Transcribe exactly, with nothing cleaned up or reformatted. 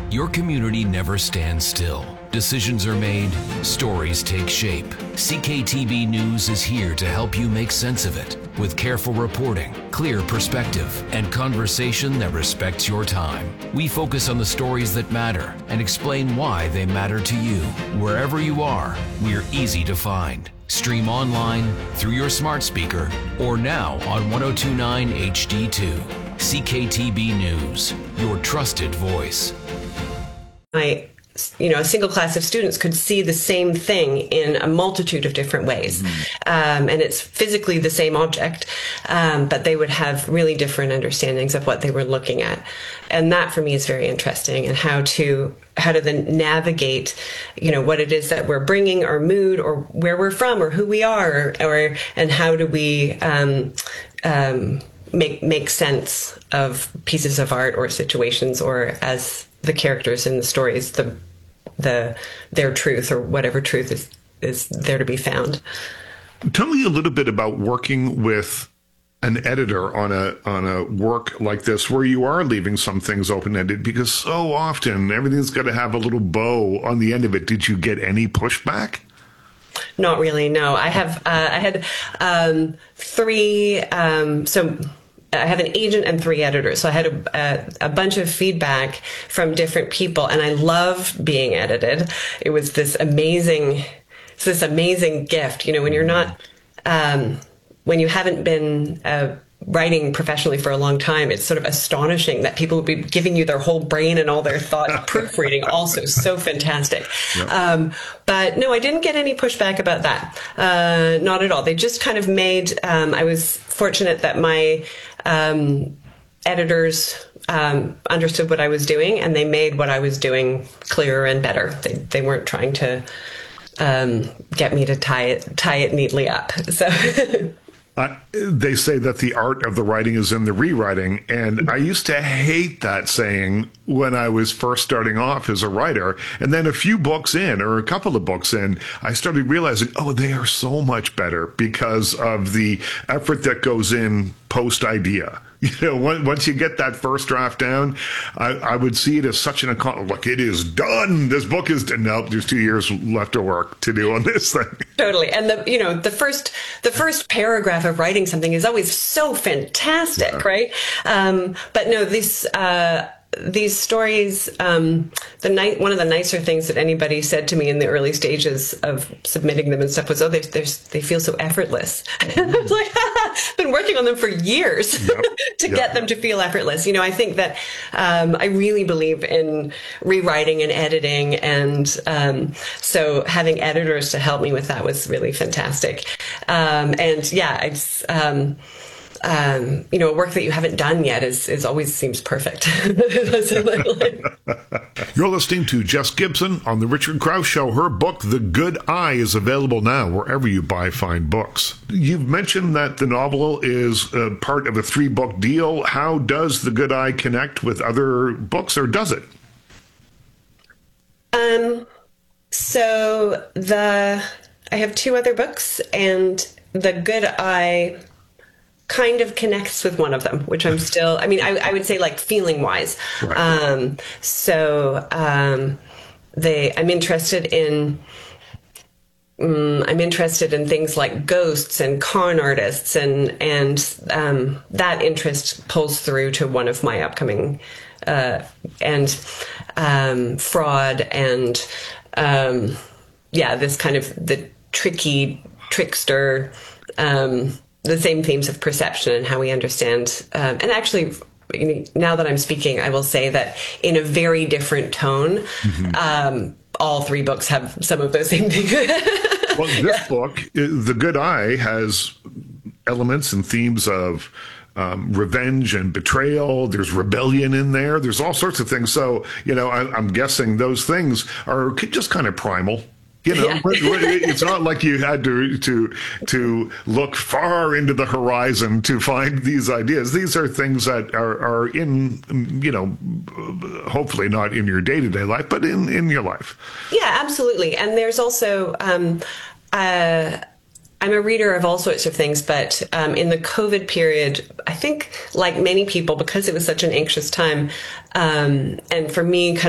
Your community never stands still. Decisions are made, stories take shape. C K T B News is here to help you make sense of it with careful reporting, clear perspective, and conversation that respects your time. We focus on the stories that matter and explain why they matter to you. Wherever you are, we're easy to find. Stream online, through your smart speaker, or now on ten twenty-nine H D two. C K T B News, your trusted voice. My, you know, a single class of students could see the same thing in a multitude of different ways. Mm-hmm. Um, and it's physically the same object, um, but they would have really different understandings of what they were looking at. And that for me is very interesting, and how to how to then navigate, you know, what it is that we're bringing, our mood, or where we're from, or who we are, or, or and how do we um, um, make make sense of pieces of art or situations, or as the characters in the stories, the the their truth, or whatever truth is is there to be found. Tell me a little bit about working with an editor on a on a work like this, where you are leaving some things open-ended, because so often everything's got to have a little bow on the end of it. Did you get any pushback? Not really, no. I have uh, I had um, three. Um, so. I have an agent and three editors. So I had a, a, a bunch of feedback from different people, and I love being edited. It was this amazing, it's this amazing gift. You know, when you're not, um, when you haven't been uh, writing professionally for a long time, it's sort of astonishing that people would be giving you their whole brain and all their thoughts. Proofreading also so fantastic. Yep. Um, but no, I didn't get any pushback about that. Uh, not at all. They just kind of made, um, I was fortunate that my um, editors um, understood what I was doing, and they made what I was doing clearer and better. They, they weren't trying to um, get me to tie it, tie it neatly up. So. Uh, they say that the art of the writing is in the rewriting, and I used to hate that saying when I was first starting off as a writer. And then a few books in, or a couple of books in, I started realizing, oh, they are so much better because of the effort that goes in post-idea. You know, once you get that first draft down, I, I would see it as such an accomplishment. Look, it is done. This book is done. Nope, there's two years left of work to do on this thing. Totally. And the, you know, the first, the first paragraph of writing something is always so fantastic, yeah. Right? Um, but no, these, uh, these stories, um, the night, one of the nicer things that anybody said to me in the early stages of submitting them and stuff was, oh, they they feel so effortless. Mm-hmm. I was like, I've been working on them for years yep. to yep. get them to feel effortless. You know, I think that um, I really believe in rewriting and editing. And um, so having editors to help me with that was really fantastic. Um, and yeah, it's, um, Um, you know, work that you haven't done yet is, is always seems perfect. You're listening to Jess Gibson on The Richard Crouse Show. Her book, The Good Eye, is available now wherever you buy fine books. You've mentioned that the novel is uh, part of a three-book deal. How does The Good Eye connect with other books, or does it? Um, so the I have two other books, and The Good Eye kind of connects with one of them, which I'm still, I mean, I, I would say like feeling wise. Right. Um, so, um, they, I'm interested in, um, I'm interested in things like ghosts and con artists, and, and, um, that interest pulls through to one of my upcoming, uh, and, um, fraud and, um, yeah, this kind of the tricky trickster, um, the same themes of perception and how we understand. Um, and actually, now that I'm speaking, I will say that in a very different tone, mm-hmm. um, all three books have some of those same things. Well, this book, The Good Eye, has elements and themes of um, revenge and betrayal. There's rebellion in there. There's all sorts of things. So, you know, I, I'm guessing those things are just kind of primal. You know, yeah. It's not like you had to to to look far into the horizon to find these ideas. These are things that are, are in, you know, hopefully not in your day-to-day life, but in, in your life. Yeah, absolutely. And there's also, um, uh, I'm a reader of all sorts of things, but um, in the COVID period, I think like many people, because it was such an anxious time, um, and for me, kind